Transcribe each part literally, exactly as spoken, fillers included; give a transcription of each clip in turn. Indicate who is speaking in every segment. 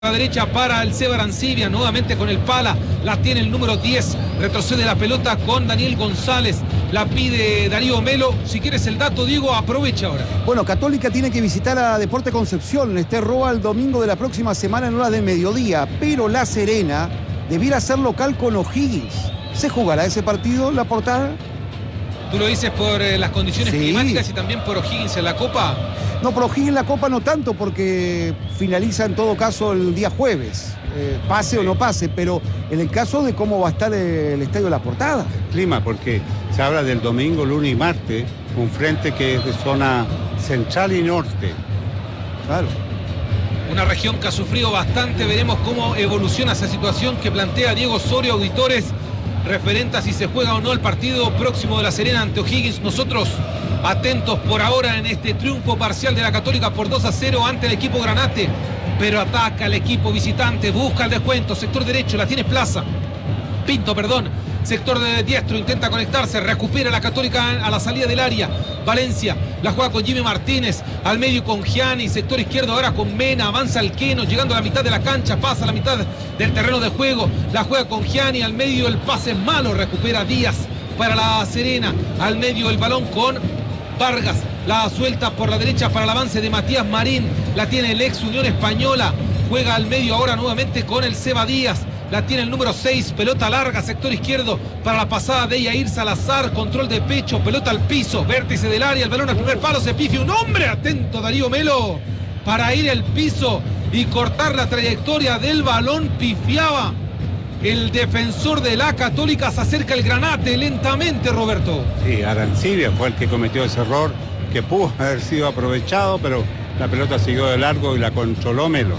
Speaker 1: A la derecha para el Seba Arancibia, nuevamente con el pala, la tiene el número diez, retrocede la pelota con Daniel González, la pide Darío Melo. Si quieres el dato, Diego, aprovecha ahora.
Speaker 2: Bueno, Católica tiene que visitar a Deporte Concepción, este Roa el domingo de la próxima semana en horas del mediodía, pero La Serena debiera ser local con O'Higgins. ¿Se jugará ese partido, la Portada?
Speaker 1: ¿Tú lo dices por eh, las condiciones
Speaker 2: Sí.
Speaker 1: climáticas y también por O'Higgins en la Copa?
Speaker 2: No, por O'Higgins en la Copa no tanto, porque finaliza en todo caso el día jueves, eh, pase o no pase, pero en el caso de cómo va a estar el Estadio La Portada.
Speaker 3: Clima, porque se habla del domingo, lunes y martes, un frente que es de zona central y norte.
Speaker 2: Claro.
Speaker 1: Una región que ha sufrido bastante. Veremos cómo evoluciona esa situación que plantea Diego Osorio, auditores, referente a si se juega o no el partido próximo de La Serena ante O'Higgins. Nosotros atentos por ahora en este triunfo parcial de la Católica por dos a cero ante el equipo Granate, pero ataca el equipo visitante, busca el descuento, sector derecho, la tiene Plaza, Pinto, perdón, sector de diestro, intenta conectarse, recupera la Católica a la salida del área. Valencia la juega con Jimmy Martínez, al medio con Gianni, sector izquierdo ahora con Mena, avanza el Queno, llegando a la mitad de la cancha, pasa a la mitad del terreno de juego, la juega con Gianni, al medio el pase es malo, recupera Díaz para La Serena, al medio el balón con Vargas, la suelta por la derecha para el avance de Matías Marín, la tiene el ex Unión Española, juega al medio ahora nuevamente con el Seba Díaz, la tiene el número seis, pelota larga, sector izquierdo para la pasada de Yair Salazar, control de pecho, pelota al piso, vértice del área, el balón al primer palo, se pifia un hombre, atento Darío Melo, para ir al piso y cortar la trayectoria del balón, pifiaba el defensor de la Católica, se acerca el Granate lentamente, Roberto.
Speaker 3: Sí, Arancibia fue el que cometió ese error, que pudo haber sido aprovechado, pero la pelota siguió de largo y la controló Melo.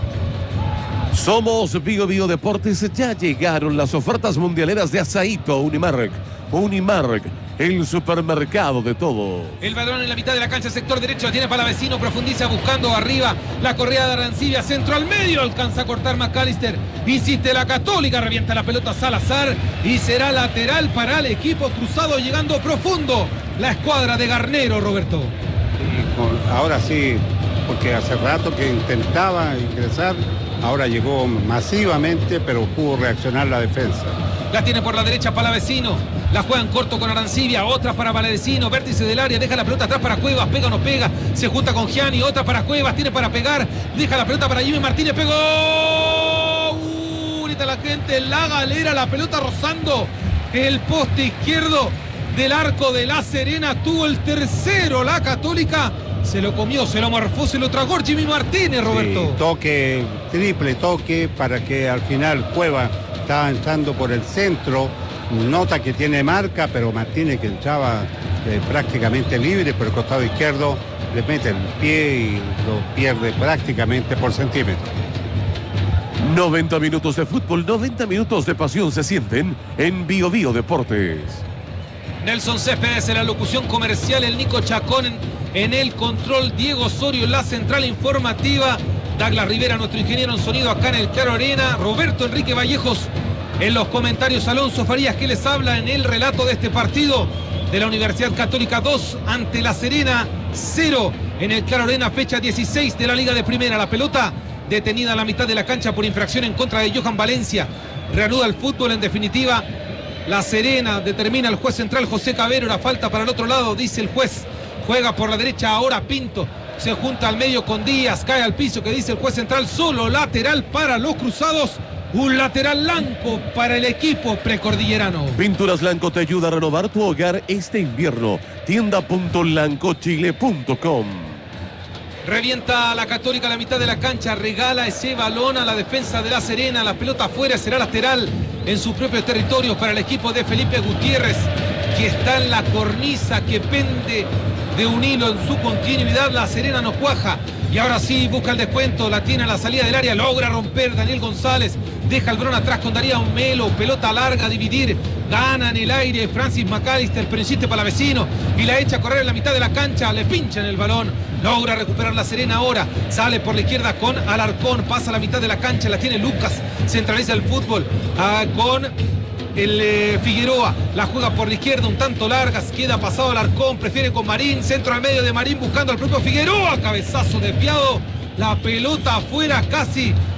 Speaker 4: Somos Bio Bio Deportes, ya llegaron las ofertas mundialeras de Asaíto Unimark. Unimark, el supermercado de todo.
Speaker 1: El balón en la mitad de la cancha, sector derecho, la tiene Palavecino, profundiza buscando arriba la corrida de Arancibia, centro al medio, alcanza a cortar McAllister, insiste la Católica, revienta la pelota Salazar y será lateral para el equipo cruzado, llegando profundo la escuadra de Garnero, Roberto.
Speaker 3: Y con- ahora sí, porque hace rato que intentaba ingresar, ahora llegó masivamente, pero pudo reaccionar la defensa.
Speaker 1: La tiene por la derecha Palavecino, la juega en corto con Arancibia, otra para Palavecino, vértice del área, deja la pelota atrás para Cuevas, pega o no pega, se junta con Gianni, otra para Cuevas, tiene para pegar, deja la pelota para Jimmy Martínez, pegó, uh, grita la gente, la galera, la pelota rozando el poste izquierdo del arco de La Serena, tuvo el tercero la Católica, se lo comió, se lo morfó, se lo tragó Jimmy Martínez, Roberto.
Speaker 3: Sí, toque, triple toque, para que al final Cueva estaba entrando por el centro, nota que tiene marca, pero Martínez, que entraba eh, prácticamente libre por el costado izquierdo, le mete el pie y lo pierde prácticamente por centímetro.
Speaker 4: noventa minutos de fútbol, noventa minutos de pasión se sienten en Bio Bio Deportes.
Speaker 1: Nelson Céspedes en la locución comercial, el Nico Chacón en, en el control, Diego Osorio en la central informativa, Douglas Rivera, nuestro ingeniero en sonido acá en el Claro Arena, Roberto Enrique Vallejos en los comentarios, Alonso Farías que les habla en el relato de este partido de la Universidad Católica dos ante La Serena cero en el Claro Arena, fecha dieciséis de la Liga de Primera. La pelota detenida a la mitad de la cancha por infracción en contra de Johan Valencia. Reanuda el fútbol, en definitiva. La Serena determina el juez central José Cabero, la falta para el otro lado, dice el juez. Juega por la derecha ahora Pinto, se junta al medio con Díaz, cae al piso, que dice el juez central, solo lateral para los cruzados. Un lateral blanco para el equipo precordillerano.
Speaker 4: Pinturas Lanco te ayuda a renovar tu hogar este invierno. tienda punto lancochile punto com.
Speaker 1: Revienta la Católica a la mitad de la cancha, regala ese balón a la defensa de La Serena, la pelota afuera, será lateral en su propio territorio para el equipo de Felipe Gutiérrez, que está en la cornisa, que pende de un hilo en su continuidad. La Serena no cuaja y ahora sí busca el descuento, la tiene a la salida del área, logra romper Daniel González, deja el balón atrás con Darío Melo, pelota larga, dividir, gana en el aire Francis McAllister, pero insiste para vecino y la echa a correr en la mitad de la cancha, le pincha en el balón, logra recuperar La Serena ahora, sale por la izquierda con Alarcón, pasa a la mitad de la cancha, la tiene Lucas, centraliza el fútbol ah, con el eh, Figueroa, la juega por la izquierda, un tanto largas, queda pasado Alarcón, prefiere con Marín, centro al medio de Marín buscando al propio Figueroa, cabezazo desviado, la pelota afuera casi